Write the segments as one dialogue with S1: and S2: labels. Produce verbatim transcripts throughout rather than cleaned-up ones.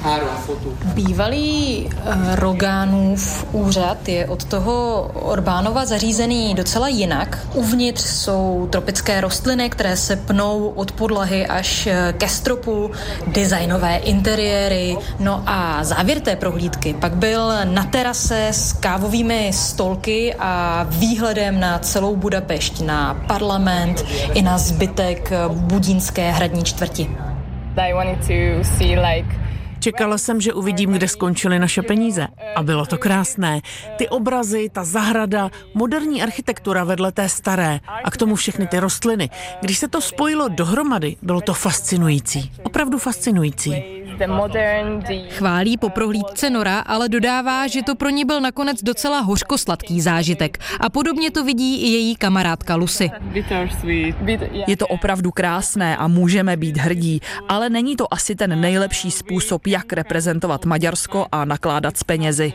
S1: Bývalý Rogánův úřad je od toho Orbánova zařízený docela jinak. Uvnitř jsou tropické rostliny, které se pnou od podlahy až ke stropu, designové interiéry. No a závěr té prohlídky pak byl na terase s kávovými stolky a výhledem na celou Budapešť, na parlament i na zbytek budínské hradní čtvrti.
S2: Čekala jsem, že uvidím, kde skončily naše peníze. A bylo to krásné. Ty obrazy, ta zahrada, moderní architektura vedle té staré a k tomu všechny ty rostliny. Když se to spojilo dohromady, bylo to fascinující. Opravdu fascinující.
S1: Chválí po prohlídce Nora, ale dodává, že to pro ní byl nakonec docela hořkosladký zážitek. A podobně to vidí i její kamarádka Lucy.
S3: Je to opravdu krásné a můžeme být hrdí, ale není to asi ten nejlepší způsob, jak reprezentovat Maďarsko a nakládat s penězi.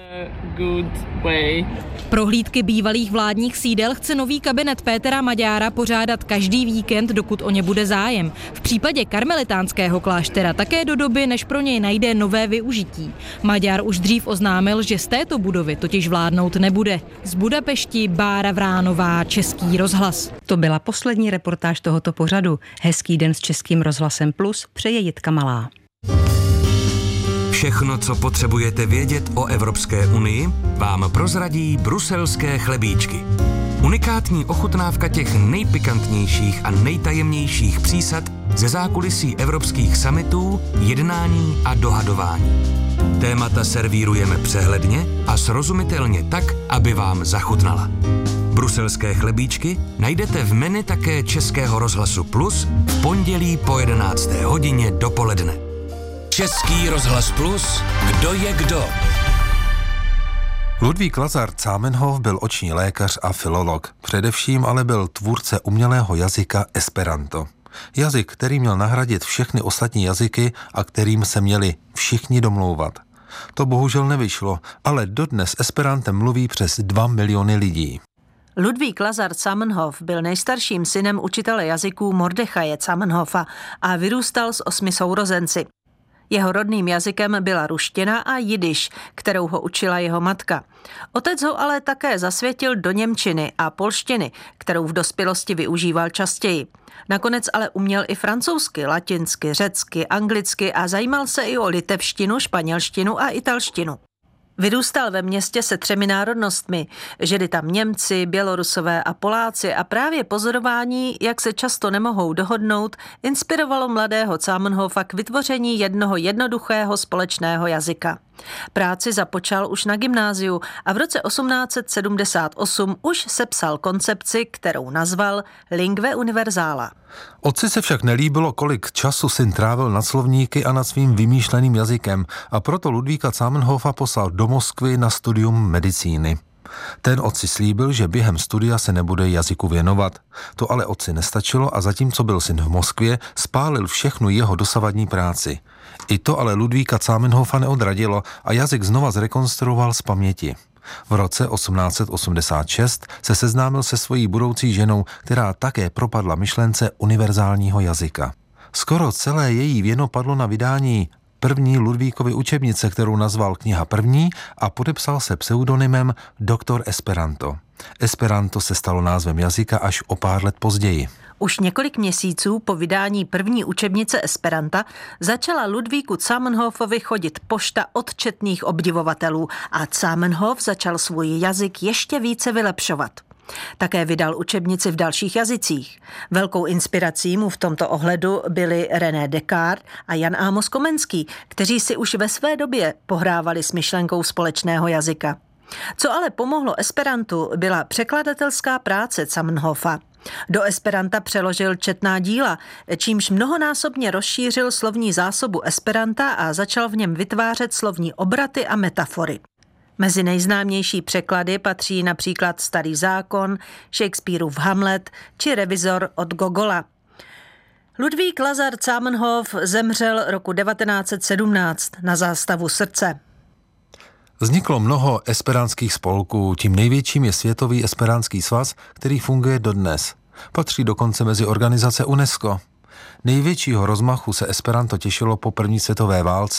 S1: Prohlídky bývalých vládních sídel chce nový kabinet Pétera Maďára pořádat každý víkend, dokud o ně bude zájem. V případě karmelitánského kláštera také do doby, než pro něj najde nové využití. Maďar už dřív oznámil, že z této budovy totiž vládnout nebude. Z Budapešti Bára Vránová, Český rozhlas.
S4: To byla poslední reportáž tohoto pořadu. Hezký den s Českým rozhlasem Plus přeje Jitka Malá.
S5: Všechno, co potřebujete vědět o Evropské unii, vám prozradí bruselské chlebíčky. Unikátní ochutnávka těch nejpikantnějších a nejtajemnějších přísad ze zákulisí evropských summitů, jednání a dohadování. Témata servírujeme přehledně a srozumitelně tak, aby vám zachutnala. Bruselské chlebíčky najdete v menu také Českého rozhlasu Plus v pondělí po jedenácté hodině dopoledne. Český rozhlas Plus, kdo je kdo?
S6: Ludvík Lazar Zamenhof byl oční lékař a filolog. Především ale byl tvůrce umělého jazyka Esperanto. Jazyk, který měl nahradit všechny ostatní jazyky a kterým se měli všichni domlouvat. To bohužel nevyšlo, ale dodnes Esperantem mluví přes dva miliony lidí.
S7: Ludvík Lazar Zamenhof byl nejstarším synem učitele jazyků Mordechaje Zamenhofa a vyrůstal s osmi sourozenci. Jeho rodným jazykem byla ruština a jidiš, kterou ho učila jeho matka. Otec ho ale také zasvětil do němčiny a polštiny, kterou v dospělosti využíval častěji. Nakonec ale uměl i francouzsky, latinsky, řecky, anglicky a zajímal se i o litevštinu, španělštinu a italštinu. Vyrůstal ve městě se třemi národnostmi, žili tam Němci, Bělorusové a Poláci a právě pozorování, jak se často nemohou dohodnout, inspirovalo mladého Zamenhofa k vytvoření jednoho jednoduchého společného jazyka. Práci započal už na gymnáziu a v roce osmnáct set sedmdesát osm už sepsal koncepci, kterou nazval Lingve universala.
S6: Otci se však nelíbilo, kolik času syn trávil nad slovníky a nad svým vymýšleným jazykem a proto Ludvíka Zamenhofa poslal do Moskvy na studium medicíny. Ten otci slíbil, že během studia se nebude jazyku věnovat. To ale otci nestačilo a zatímco byl syn v Moskvě, spálil všechnu jeho dosavadní práci. I to ale Ludvíka Zamenhofa neodradilo a jazyk znova zrekonstruoval z paměti. V roce osmnáct set osmdesát šest se seznámil se svojí budoucí ženou, která také propadla myšlence univerzálního jazyka. Skoro celé její věno padlo na vydání první Ludvíkovy učebnice, kterou nazval Kniha první a podepsal se pseudonymem Doktor Esperanto. Esperanto se stalo názvem jazyka až o pár let později.
S7: Už několik měsíců po vydání první učebnice Esperanta začala Ludvíku Zamenhofovi chodit pošta od četných obdivovatelů a Zamenhof začal svůj jazyk ještě více vylepšovat. Také vydal učebnici v dalších jazycích. Velkou inspirací mu v tomto ohledu byli René Descartes a Jan Amos Komenský, kteří si už ve své době pohrávali s myšlenkou společného jazyka. Co ale pomohlo Esperantu, byla překladatelská práce Zamenhofa. Do Esperanta přeložil četná díla, čímž mnohonásobně rozšířil slovní zásobu Esperanta a začal v něm vytvářet slovní obraty a metafory. Mezi nejznámější překlady patří například Starý zákon, Shakespeareův Hamlet či Revizor od Gogola. Ludvík Lazar Zamenhof zemřel roku devatenáct set sedmnáct na zástavu srdce.
S6: Vzniklo mnoho esperantských spolků, tím největším je Světový esperantský svaz, který funguje dodnes. Patří dokonce mezi organizace UNESCO. Největšího rozmachu se Esperanto těšilo po první světové válce